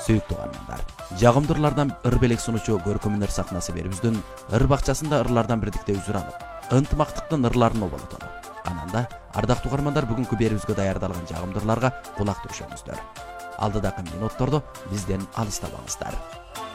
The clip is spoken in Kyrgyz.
Сүйүктүү угармандар, жагымдуулардан ыр белек сунуучу көркөм өнөр сахнасы берибиздин ыр бакчасында ырлардан бирдикте үзүр алып, ынтымактыктын ырларын оболотону. Ананда ардактуу угармандар бүгүнкү берүүбүзгө даярдалган жагымдууларга кулак түрүшөңүздөр. Алдыдагы минутторду бизден алыстабаңыздар.